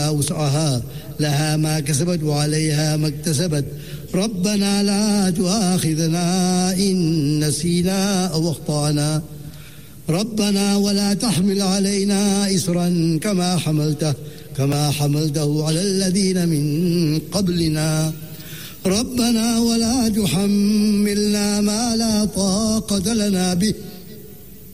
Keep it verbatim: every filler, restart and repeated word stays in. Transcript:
وسعها لها ما كسبت وعليها ما اكتسبت ربنا لا تؤاخذنا إن نسينا أو أخطأنا ربنا ولا تحمل علينا إصرا كما حملته كما حملته على الذين من قبلنا ربنا ولا تحملنا ما لا طاقة لنا به